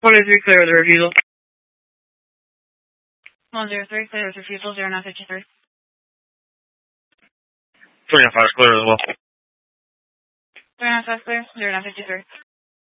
103, clear with the refusal. 103, clear with refusal, 0953. 395 is clear as well. 395 clear, 0953.